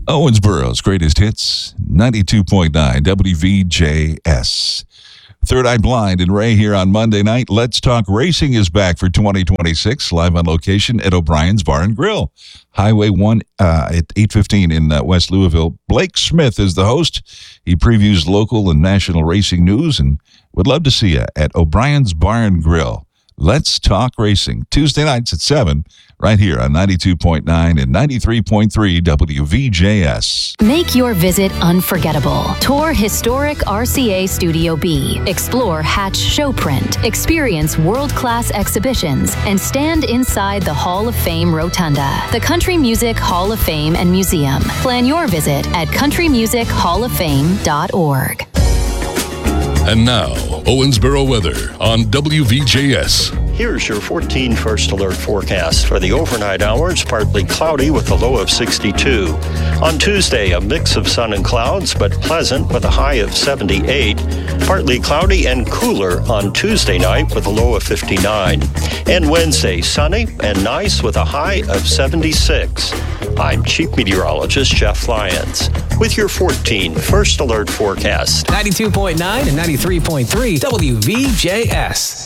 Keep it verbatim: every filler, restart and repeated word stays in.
Owensboro's greatest hits, ninety-two point nine W V J S. Third Eye Blind and Ray here on Monday night. Let's Talk Racing is back for twenty twenty-six, live on location at O'Brien's Bar and Grill. Highway one uh, at eight fifteen in uh, West Louisville. Blake Smith is the host. He previews local and national racing news and would love to see you at O'Brien's Bar and Grill. Let's Talk Racing, Tuesday nights at seven, right here on ninety-two point nine and ninety-three point three W V J S. Make your visit unforgettable. Tour historic R C A Studio B. Explore Hatch Showprint. Experience world-class exhibitions and stand inside the Hall of Fame Rotunda, the Country Music Hall of Fame and Museum. Plan your visit at country music hall of fame dot org. And now, Owensboro weather on W V J S. Here's your fourteen First Alert forecast. For the overnight hours, partly cloudy with a low of sixty-two. On Tuesday, a mix of sun and clouds, but pleasant with a high of seventy-eight. Partly cloudy and cooler on Tuesday night with a low of fifty-nine. And Wednesday, sunny and nice with a high of seventy-six. I'm Chief Meteorologist Jeff Lyons with your fourteen First Alert forecast. ninety-two point nine and ninety-three point three W V J S.